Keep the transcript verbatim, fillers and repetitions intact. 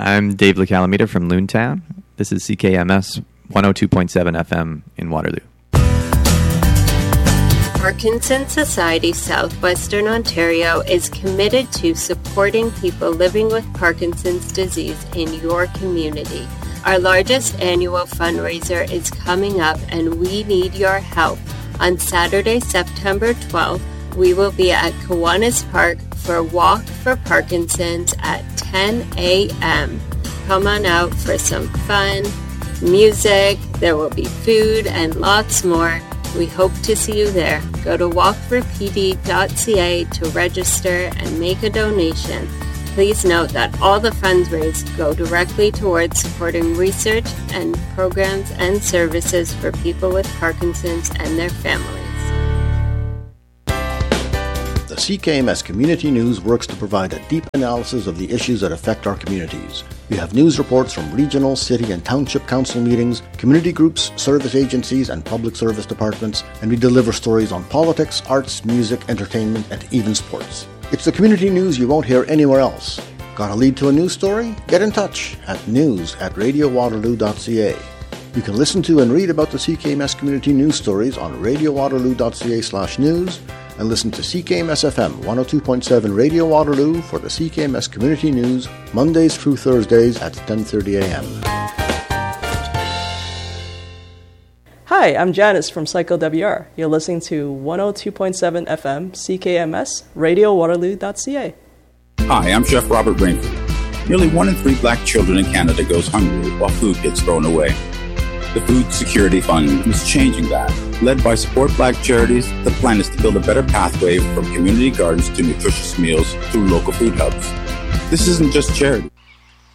I'm Dave LaCalamita from Loontown. This is C K M S one oh two point seven F M in Waterloo. Parkinson's Society Southwestern Ontario is committed to supporting people living with Parkinson's disease in your community. Our largest annual fundraiser is coming up and we need your help. On Saturday, September twelfth, we will be at Kiwanis Park for Walk for Parkinson's at ten a.m. Come on out for some fun, music, there will be food and lots more. We hope to see you there. Go to walk for p d dot c a to register and make a donation. Please note that all the funds raised go directly towards supporting research and programs and services for people with Parkinson's and their families. The C K M S Community News works to provide a deep analysis of the issues that affect our communities. We have news reports from regional, city, and township council meetings, community groups, service agencies, and public service departments, and we deliver stories on politics, arts, music, entertainment, and even sports. It's the community news you won't hear anywhere else. Got a lead to a news story? Get in touch at news at radio waterloo dot c a. You can listen to and read about the C K M S Community News stories on radio waterloo dot c a slash news and listen to C K M S F M one oh two point seven Radio Waterloo for the C K M S Community News Mondays through Thursdays at ten thirty a.m. Hi, I'm Janice from Psycho W R. You're listening to one oh two point seven F M C K M S radio waterloo dot c a. Hi, I'm Chef Robert Rainford. Nearly one in three black children in Canada goes hungry while food gets thrown away. The Food Security Fund is changing that. Led by Support Black Charities, the plan is to build a better pathway from community gardens to nutritious meals through local food hubs. This isn't just charity.